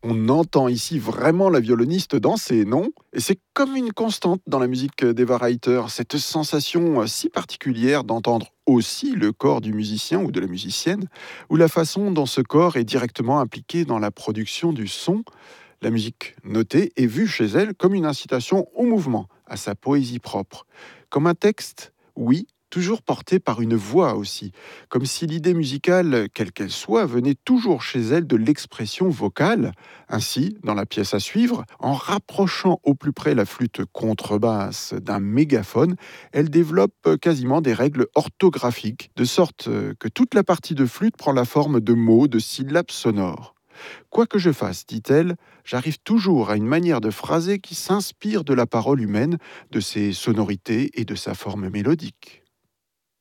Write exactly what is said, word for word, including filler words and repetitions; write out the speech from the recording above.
On entend ici vraiment la violoniste danser, non? Et c'est comme une constante dans la musique d'Eva Reiter, cette sensation euh, si particulière d'entendre aussi le corps du musicien ou de la musicienne, ou la façon dont ce corps est directement impliqué dans la production du son. La musique notée est vue chez elle comme une incitation au mouvement, à sa poésie propre. Comme un texte, oui, toujours porté par une voix aussi. Comme si l'idée musicale, quelle qu'elle soit, venait toujours chez elle de l'expression vocale. Ainsi, dans la pièce à suivre, en rapprochant au plus près la flûte contrebasse d'un mégaphone, elle développe quasiment des règles orthographiques, de sorte que toute la partie de flûte prend la forme de mots, de syllabes sonores. Quoi que je fasse, dit-elle, j'arrive toujours à une manière de phraser qui s'inspire de la parole humaine, de ses sonorités et de sa forme mélodique.